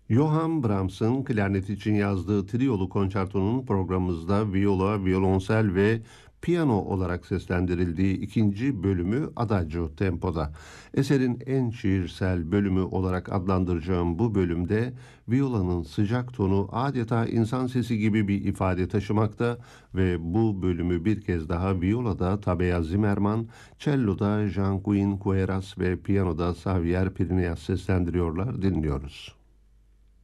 Johann Brahms'ın klarnet için yazdığı triyolu konçertonun programımızda viola, violonsel ve piyano olarak seslendirildiği ikinci bölümü Adagio tempoda. Eserin en şiirsel bölümü olarak adlandıracağım bu bölümde violanın sıcak tonu adeta insan sesi gibi bir ifade taşımakta ve bu bölümü bir kez daha violada Tabea Zimmerman, cello'da Jean-Guin Queyras ve piyanoda Xavier Pirineas seslendiriyorlar, dinliyoruz.